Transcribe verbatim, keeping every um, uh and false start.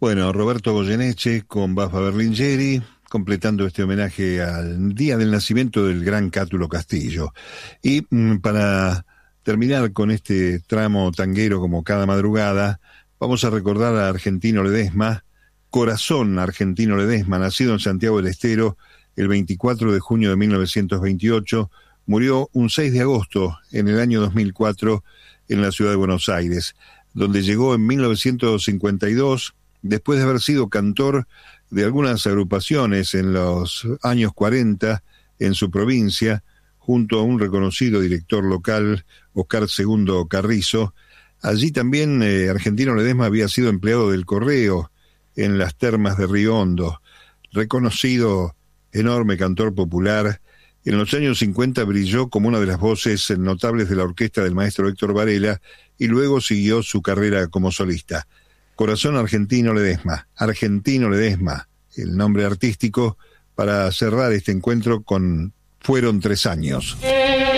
Bueno, Roberto Goyeneche con Baffa Berlingeri, completando este homenaje al día del nacimiento del gran Cátulo Castillo. Y mm, para terminar con este tramo tanguero como cada madrugada, vamos a recordar a Argentino Ledesma, Corazón Argentino Ledesma, nacido en Santiago del Estero el veinticuatro de junio de mil novecientos veintiocho, murió un seis de agosto en el año dos mil cuatro en la ciudad de Buenos Aires, donde llegó en mil novecientos cincuenta y dos, después de haber sido cantor de algunas agrupaciones en los años cuarenta en su provincia, junto a un reconocido director local, Oscar Segundo Carrizo. Allí también eh, Argentino Ledesma había sido empleado del Correo en las termas de Río Hondo. Reconocido, enorme cantor popular, en los años cincuenta brilló como una de las voces notables de la orquesta del maestro Héctor Varela y luego siguió su carrera como solista. Corazón Argentino Ledesma, Argentino Ledesma, el nombre artístico para cerrar este encuentro con Fueron tres años.